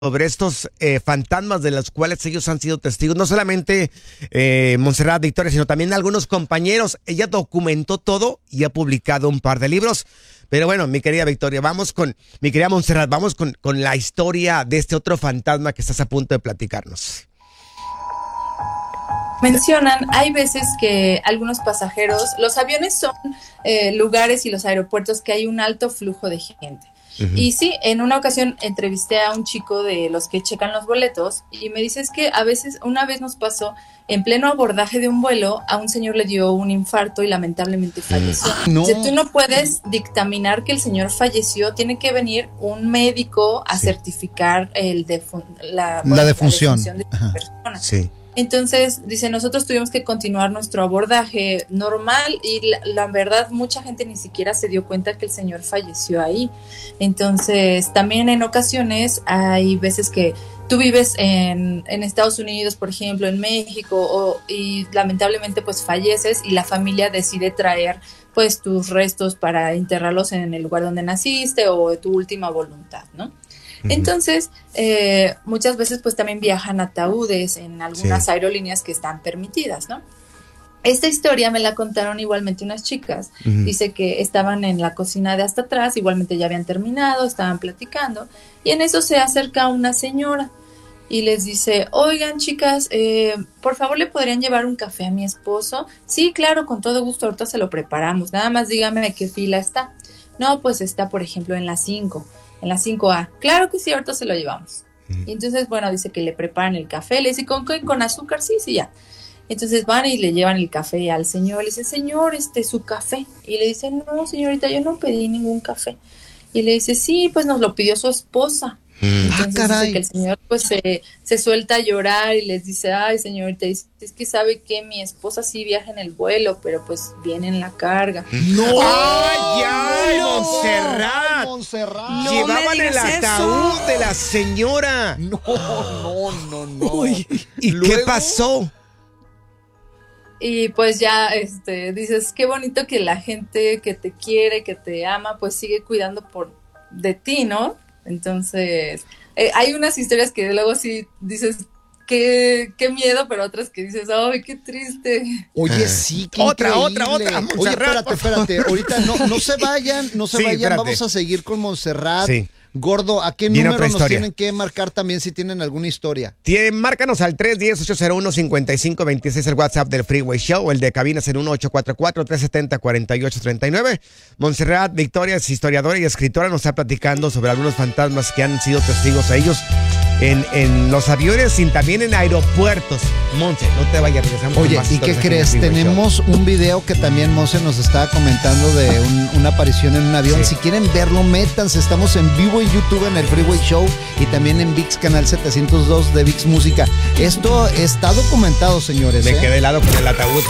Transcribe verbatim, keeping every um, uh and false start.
sobre estos eh, fantasmas de los cuales ellos han sido testigos. No solamente eh, Montserrat Victoria, sino también algunos compañeros. Ella documentó todo y ha publicado un par de libros. Pero bueno, mi querida Victoria, vamos con, mi querida Montserrat, vamos con, con la historia de este otro fantasma que estás a punto de platicarnos. Mencionan, hay veces que algunos pasajeros, los aviones son eh, lugares y los aeropuertos que hay un alto flujo de gente. Uh-huh. Y sí, en una ocasión entrevisté a un chico de los que checan los boletos y me dice es que a veces, una vez nos pasó, en pleno abordaje de un vuelo, a un señor le dio un infarto y lamentablemente falleció. No. Si tú no puedes dictaminar que el señor falleció, tiene que venir un médico a sí. certificar el defu- la, bueno, la defunción, la defunción de la persona. Sí. Entonces, dice, nosotros tuvimos que continuar nuestro abordaje normal y la, la verdad mucha gente ni siquiera se dio cuenta que el señor falleció ahí. Entonces, también en ocasiones hay veces que tú vives en, en Estados Unidos, por ejemplo, en México, o, y lamentablemente pues falleces y la familia decide traer pues tus restos para enterrarlos en el lugar donde naciste o de tu última voluntad, ¿no? Entonces, eh, muchas veces pues también viajan ataúdes en algunas sí. aerolíneas que están permitidas, ¿no? Esta historia me la contaron igualmente unas chicas. Uh-huh. Dice que estaban en la cocina de hasta atrás, igualmente ya habían terminado, estaban platicando, y en eso se acerca una señora y les dice, oigan chicas, eh, por favor le podrían llevar un café a mi esposo. Sí, claro, con todo gusto, ahorita se lo preparamos, nada más dígame a qué fila está. No, pues está por ejemplo en la cinco. En la cinco A, claro que sí, ahorita se lo llevamos. Mm. Y entonces, bueno, dice que le preparan el café, le dice, ¿con qué? ¿Con azúcar? Sí, sí, ya. Entonces van y le llevan el café al señor, le dice, señor, este, su café. Y le dice, no, señorita, yo no pedí ningún café. Y le dice, sí, pues nos lo pidió su esposa. Mm. Entonces ah, dice que el señor pues se, se suelta a llorar y les dice, ay señorita, es que sabe que mi esposa sí viaja en el vuelo, pero pues viene en la carga. ¡No! ¡Ay, ay, no, Montserrat! Montserrat. No Llevaban el ataúd eso. de la señora. No, no, no, no. Uy, ¿y ¿Luego? qué pasó? Y pues ya este, dices, qué bonito que la gente que te quiere, que te ama, pues sigue cuidando por de ti, ¿no? Entonces, eh, hay unas historias que luego sí dices, qué, qué miedo, pero otras que dices, ay, qué triste. Oye, sí, qué Otra, increíble. otra, otra, Montserrat. Oye, espérate, espérate, ahorita no, no se vayan, no se sí, vayan, espérate. Vamos a seguir con Montserrat. Sí. Gordo, ¿a qué Viene número nos tienen que marcar también si tienen alguna historia? Tien, márcanos al tres uno cero, ocho cero uno, cinco cinco dos seis, el WhatsApp del Freeway Show, o el de cabinas en uno ocho cuatro cuatro, tres siete cero, cuatro ocho tres nueve. Montserrat Victoria es historiadora y escritora, nos está platicando sobre algunos fantasmas que han sido testigos a ellos en, en los aviones y también en aeropuertos. Monse, no te vayas, regresamos. Oye, ¿y qué crees? Tenemos Show. un video que también Monse nos estaba comentando de un, una aparición en un avión. Sí. Si quieren verlo, métanse, estamos en vivo en YouTube en el Freeway Show y también en VIX Canal setecientos dos de VIX Música. Esto está documentado, señores. Me ¿eh? quedé helado con el ataúd.